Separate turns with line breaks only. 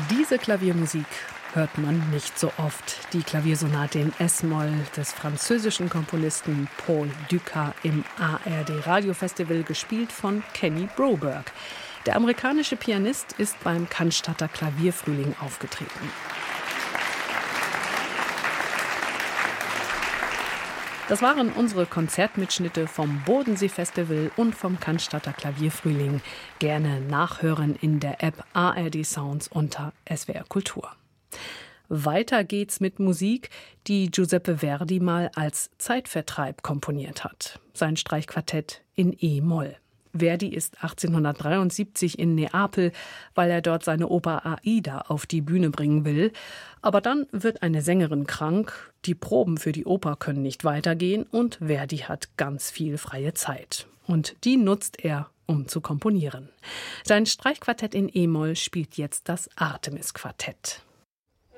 Diese Klaviermusik hört man nicht so oft. Die Klaviersonate in S-Moll des französischen Komponisten Paul Dukas im ARD Radiofestival, gespielt von Kenny Broberg. Der amerikanische Pianist ist beim Cannstatter Klavierfrühling aufgetreten. Das waren unsere Konzertmitschnitte vom Bodensee-Festival und vom Cannstatter Klavierfrühling. Gerne nachhören in der App ARD Sounds unter SWR Kultur. Weiter geht's mit Musik, die Giuseppe Verdi mal als Zeitvertreib komponiert hat. Sein Streichquartett in E-Moll. Verdi ist 1873 in Neapel, weil er dort seine Oper Aida auf die Bühne bringen will. Aber dann wird eine Sängerin krank, die Proben für die Oper können nicht weitergehen und Verdi hat ganz viel freie Zeit. Und die nutzt er, um zu komponieren. Sein Streichquartett in E-Moll spielt jetzt das Artemis-Quartett.